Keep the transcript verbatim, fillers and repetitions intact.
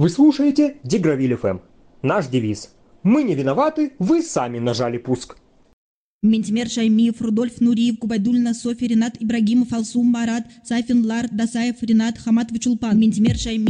Вы слушаете Дигравиль эф эм. Наш девиз. Мы не виноваты, вы сами нажали пуск. Ментимер Шаймиев, Рудольф Нуриев, Губайдульна, Софи, Ренат Ибрагимов, Алсум, Марат, Сайфин, Лар, Дасаев, Ренат, Хамат, Чулпан. Ментимер Шаймиев.